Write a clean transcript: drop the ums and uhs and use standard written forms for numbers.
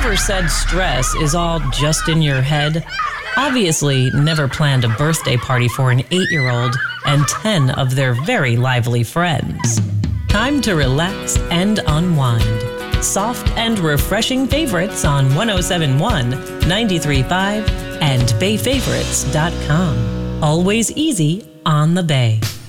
Whoever said stress is all just in your head obviously never planned a birthday party for an 8-year-old and 10 of their very lively friends. Time to relax and unwind. Soft and refreshing favorites on 107.1, 93.5, and BayFavorites.com. Always easy on the Bay.